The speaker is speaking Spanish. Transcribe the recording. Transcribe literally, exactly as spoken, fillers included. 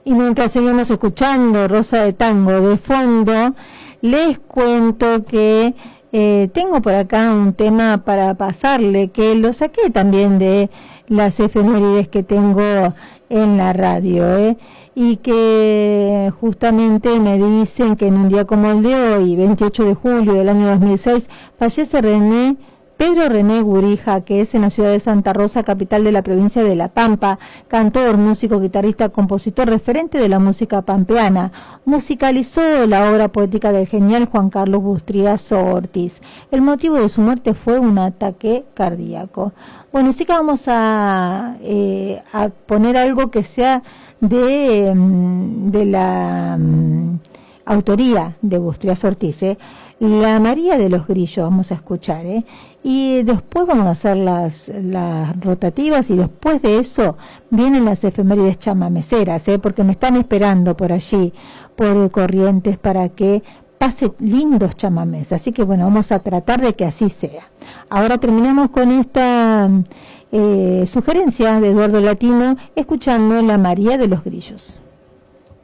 Y mientras seguimos escuchando Rosa de Tango de fondo, les cuento que eh, tengo por acá un tema para pasarle, que lo saqué también de las efemérides que tengo en la radio, ¿eh? Y que justamente me dicen que en un día como el de hoy, veintiocho de julio del año dos mil seis, fallece René Pedro René Gurija, que es en la ciudad de Santa Rosa, capital de la provincia de La Pampa, cantor, músico, guitarrista, compositor, referente de la música pampeana. Musicalizó la obra poética del genial Juan Carlos Bustriazo Ortiz. El motivo de su muerte fue un ataque cardíaco. Bueno, sí que vamos a, eh, a poner algo que sea de, de la um, autoría de Bustriazo Ortiz, ¿eh? La María de los Grillos vamos a escuchar, ¿eh? Y después vamos a hacer las, las rotativas y después de eso vienen las efemérides chamameceras, ¿eh? Porque me están esperando por allí, por Corrientes, para que pase lindos chamamés. Así que bueno, vamos a tratar de que así sea. Ahora terminamos con esta eh, sugerencia de Eduardo Latino, escuchando La María de los Grillos.